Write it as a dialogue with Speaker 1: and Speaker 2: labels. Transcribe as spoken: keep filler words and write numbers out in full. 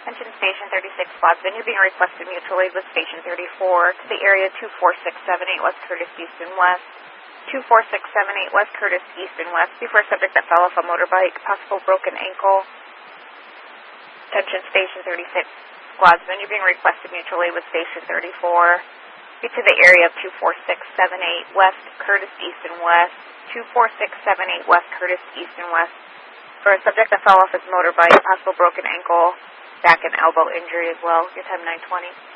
Speaker 1: Attention Station thirty-six, Squadron. You're being requested mutual aid with Station thirty-four to the area two four six seven eight West Curtis East and West. two four six seven eight West Curtis East and West. Before a subject that fell off a motorbike, possible broken ankle. Attention Station thirty-six, Squadron. You're being requested mutual aid with Station thirty-four to the area of two four six seven eight West Curtis East and West. two four six seven eight West Curtis East and West. For a subject that fell off his motorbike, possible broken ankle, back and elbow injury as well. Your time nine twenty.